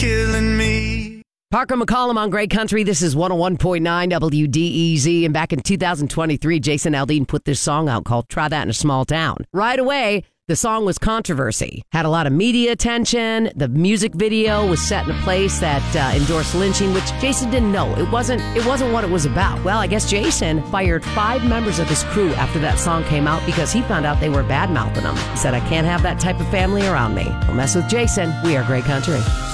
killing me. Parker McCollum on Great Country. This is 101.9 WDEZ. And back in 2023, Jason Aldean put this song out called Try That in a Small Town. Right away, the song was controversy. Had a lot of media attention. The music video was set in a place that endorsed lynching, which Jason didn't know. It wasn't what it was about. Well, I guess Jason fired 5 members of his crew after that song came out because he found out they were bad-mouthing him. He said, I can't have that type of family around me. Don't mess with Jason. We are Great Country.